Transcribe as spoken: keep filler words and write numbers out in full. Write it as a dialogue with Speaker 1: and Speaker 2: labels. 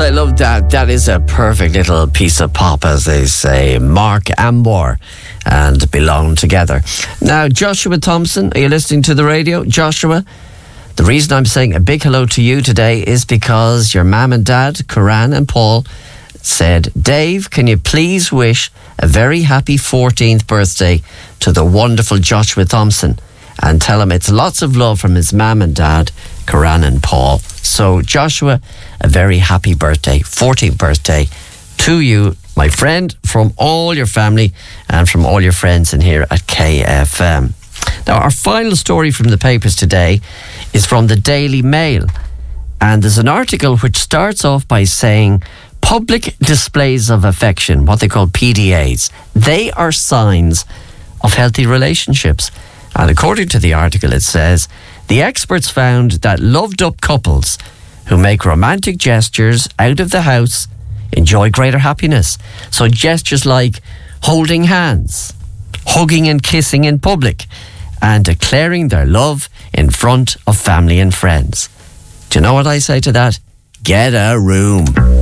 Speaker 1: I love that. That is a perfect little piece of pop, as they say. Mark Ambor and Belong Together. Now, Joshua Thompson, are you listening to the radio? Joshua, the reason I'm saying a big hello to you today is because your mum and dad, Karan and Paul, said, Dave, can you please wish a very happy fourteenth birthday to the wonderful Joshua Thompson and tell him it's lots of love from his mum and dad, Karan and Paul. So, Joshua, a very happy birthday, fourteenth birthday to you, my friend, from all your family and from all your friends in here at K F M. Now, our final story from the papers today is from the Daily Mail. And there's an article which starts off by saying, public displays of affection, what they call P D As, they are signs of healthy relationships. And according to the article, it says, the experts found that loved-up couples who make romantic gestures out of the house enjoy greater happiness. So gestures like holding hands, hugging and kissing in public, and declaring their love in front of family and friends. Do you know what I say to that? Get a room.